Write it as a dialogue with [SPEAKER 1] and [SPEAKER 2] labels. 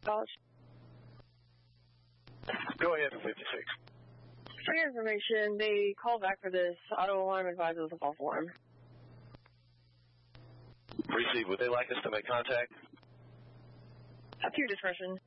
[SPEAKER 1] College.
[SPEAKER 2] Go ahead for 56.
[SPEAKER 1] For your information, they called back for this auto alarm advised of the false alarm.
[SPEAKER 2] Receive. Would they like us to make contact?
[SPEAKER 1] Up to your discretion.